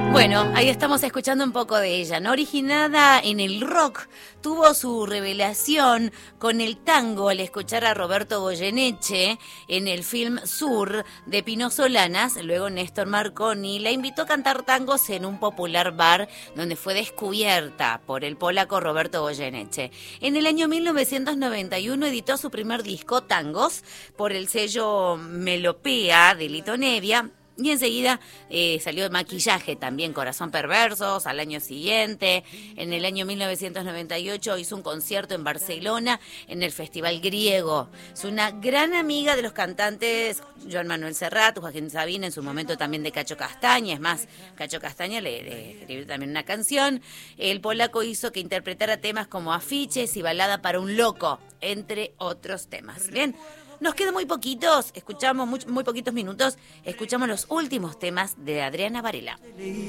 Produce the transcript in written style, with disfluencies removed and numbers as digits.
Bueno, ahí estamos escuchando un poco de ella, ¿no? Originada en el rock, tuvo su revelación con el tango al escuchar a Roberto Goyeneche en el film Sur de Pino Solanas. Luego Néstor Marconi la invitó a cantar tangos en un popular bar donde fue descubierta por el polaco Roberto Goyeneche. En el año 1991 editó su primer disco, Tangos, por el sello Melopea de Lito Nevia. Y enseguida salió de Maquillaje también, Corazón Perversos, al año siguiente. En el año 1998 hizo un concierto en Barcelona en el Festival Griego. Es una gran amiga de los cantantes Joan Manuel Serrat, Joaquín Sabina, en su momento también de Cacho Castaña. Es más, Cacho Castaña le escribió también una canción. El polaco hizo que interpretara temas como Afiches y Balada para un Loco, entre otros temas. Bien. Nos quedan muy poquitos, escuchamos muy poquitos minutos, escuchamos los últimos temas de Adriana Varela.